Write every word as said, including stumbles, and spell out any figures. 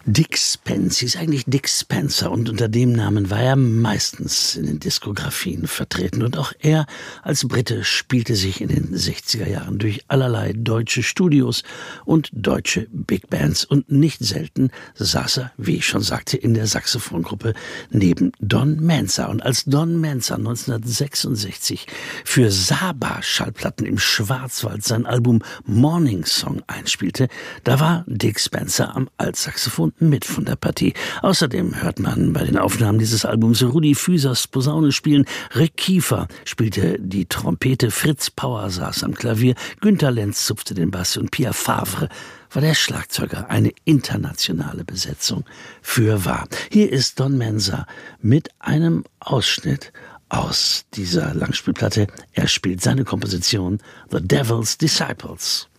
Dick Spence hieß eigentlich Dick Spencer und unter dem Namen war er meistens in den Diskografien vertreten. Und auch er als Brite spielte sich in den sechziger Jahren durch allerlei deutsche Studios und deutsche Big Bands. Und nicht selten saß er, wie ich schon sagte, in der Saxophongruppe neben Don Manza. Und als Don Manza neunzehnhundertsechsundsechzig für Saba Schallplatten im Schwarzwald sein Album Morning Song einspielte, da war Dick Spencer am Altsaxophon mit von der Partie. Außerdem hört man bei den Aufnahmen dieses Albums Rudi Füsers Posaune spielen, Rick Kiefer spielte die Trompete, Fritz Pauer saß am Klavier, Günter Lenz zupfte den Bass und Pierre Favre war der Schlagzeuger. Eine internationale Besetzung fürwahr. Hier ist Don Manza mit einem Ausschnitt aus dieser Langspielplatte. Er spielt seine Komposition The Devil's Disciples.